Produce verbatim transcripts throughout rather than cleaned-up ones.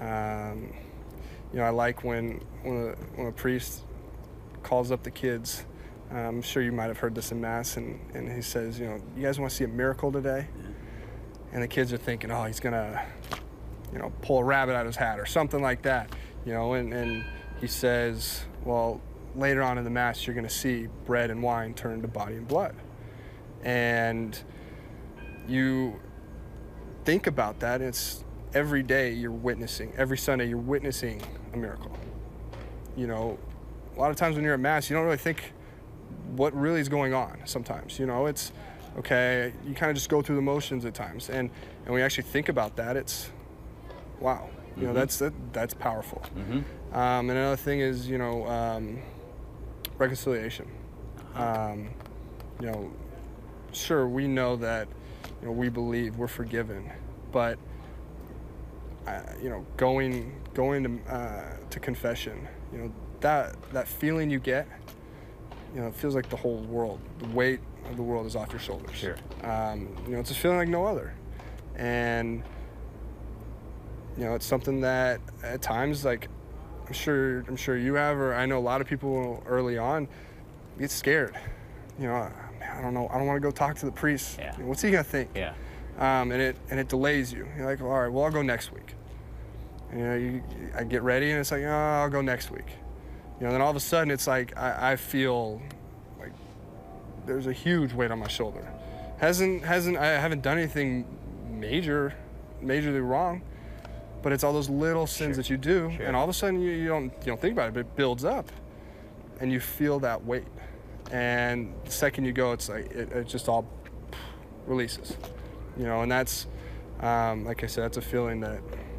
Um, you know, I like when when a, when a priest calls up the kids. I'm sure you might have heard this in Mass, and, and he says, you know, you guys want to see a miracle today? Yeah. And the kids are thinking, oh, he's going to, you know, pull a rabbit out of his hat or something like that, you know, and, and he says, well, later on in the Mass, you're going to see bread and wine turn to body and blood. And you think about that, it's every day you're witnessing, every Sunday you're witnessing a miracle. You know, a lot of times when you're at Mass, you don't really think what really is going on sometimes. You know, it's, okay, you kind of just go through the motions at times. And, and when you actually think about that, it's, wow. You mm-hmm. know, that's that, that's powerful. Mm-hmm. Um, and another thing is, you know, um, reconciliation. Um, you know, sure, we know that, you know, we believe we're forgiven, but, uh, you know, going going to uh, to confession, you know, that that feeling you get, you know, it feels like the whole world, the weight of the world is off your shoulders. Sure. Um, you know, it's a feeling like no other, and you know, it's something that at times, like, I'm sure I'm sure you have, or I know a lot of people early on get scared. You know, I don't know, I don't want to go talk to the priest. Yeah. You know, what's he gonna think? Yeah. Um, and it and it delays you. You're like, well, all right, well, I'll go next week. And, you know, you, I get ready, and it's like, oh, I'll go next week. You know, then all of a sudden, it's like I, I feel like there's a huge weight on my shoulder. Hasn't hasn't I haven't done anything major, majorly wrong, but it's all those little sins Sure. that you do, Sure. and all of a sudden you, you don't you don't think about it, but it builds up, and you feel that weight. And the second you go, it's like it, it just all releases, you know. And that's, um, like I said, that's a feeling that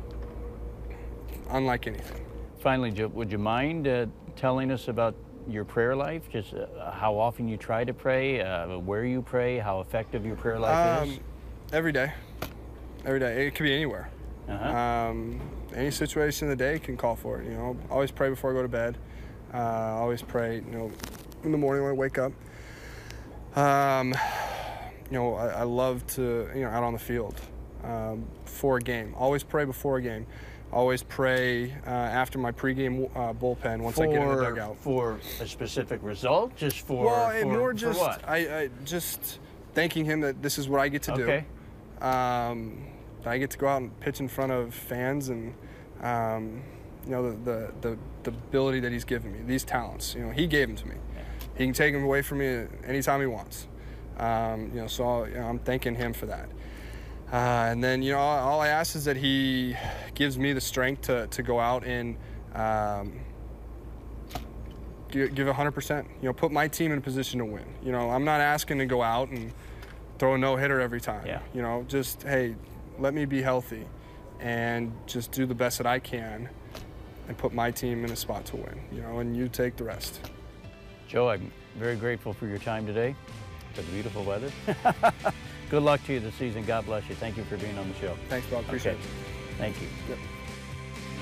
unlike anything. Finally, Joe, would you mind uh, telling us about your prayer life? Just uh, how often you try to pray, uh, where you pray, how effective your prayer life um, is? Every day, every day. It could be anywhere. Uh-huh. Um, any situation of the day can call for it. You know, always pray before I go to bed. Uh, always pray. You know, in the morning when I wake up. Um, you know, I, I love to, you know, out on the field um, before a game. Always pray before a game. Always pray uh, after my pregame uh, bullpen once for, I get in the dugout. For a specific result? Just for, well, for, more for just, what? I, I just thanking him that this is what I get to okay. do. Um, I get to go out and pitch in front of fans, and um, you know, the, the the the ability that he's given me, these talents. You know, he gave them to me. Yeah. He can take them away from me anytime he wants. Um, you know, so you know, I'm thanking him for that. Uh, and then, you know, all, all I ask is that he gives me the strength to, to go out and um, give, give one hundred percent. You know, put my team in a position to win. You know, I'm not asking to go out and throw a no-hitter every time. Yeah. You know, just, hey, let me be healthy and just do the best that I can and put my team in a spot to win, you know, and you take the rest. Joe, I'm very grateful for your time today, for the beautiful weather. Good luck to you this season. God bless you. Thank you for being on the show. Thanks, Bob. Appreciate okay. it. Thank you. Yep.